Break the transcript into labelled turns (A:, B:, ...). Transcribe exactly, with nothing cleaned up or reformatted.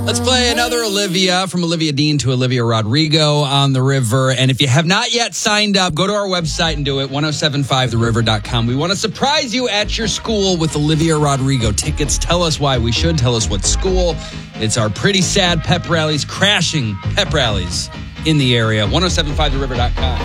A: Let's play another Olivia, from Olivia Dean to Olivia Rodrigo on the river. And if you have not yet signed up, go to our website and do it, ten seventy-five the river dot com. We want to surprise you at your school with Olivia Rodrigo tickets. Tell us why we should. Tell us what school. It's our pretty sad pep rallies, crashing pep rallies in the area. ten seventy-five the river dot com.